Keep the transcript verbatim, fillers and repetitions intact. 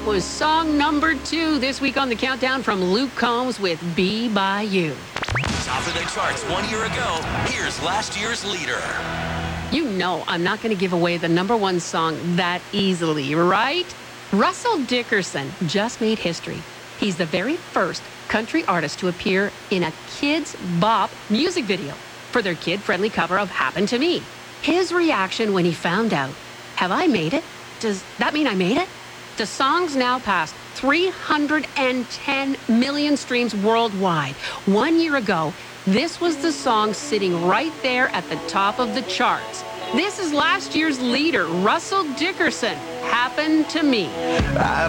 was song number two this week on the countdown from Luke Combs with Be By You. Top of the charts one year ago, here's last year's leader. You know I'm not going to give away the number one song that easily, right? Russell Dickerson just made history. He's the very first country artist to appear in a Kids Bop music video for their kid-friendly cover of Happen to Me. His reaction when he found out, have I made it? Does that mean I made it? The song's now passed three hundred ten million streams worldwide. One year ago, this was the song sitting right there at the top of the charts. This is last year's leader, Russell Dickerson, Happen to Me. I